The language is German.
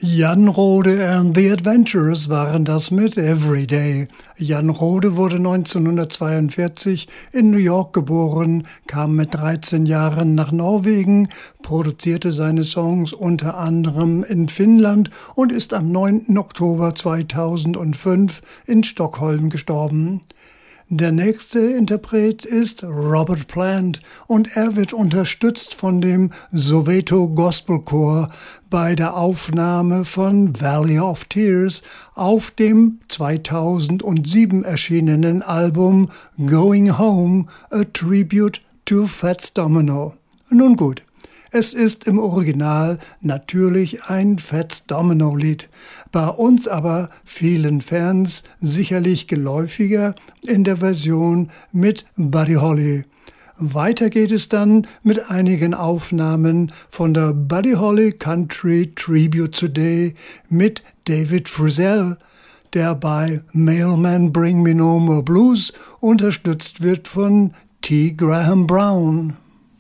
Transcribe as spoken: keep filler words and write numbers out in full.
Jan Rode and the Adventurers waren das mit Everyday. Jan Rode wurde neunzehnhundertzweiundvierzig in New York geboren, kam mit dreizehn Jahren nach Norwegen, produzierte seine Songs unter anderem in Finnland und ist am neunten Oktober zweitausendfünf in Stockholm gestorben. Der nächste Interpret ist Robert Plant und er wird unterstützt von dem Soweto Gospel Chor bei der Aufnahme von Valley of Tears auf dem zweitausendsieben erschienenen Album Going Home, a Tribute to Fats Domino. Nun gut. Es ist im Original natürlich ein Fats Domino-Lied, bei uns aber vielen Fans sicherlich geläufiger in der Version mit Buddy Holly. Weiter geht es dann mit einigen Aufnahmen von der Buddy Holly Country Tribute Today mit David Frizzell, der bei Mailman Bring Me No More Blues unterstützt wird von T. Graham Brown.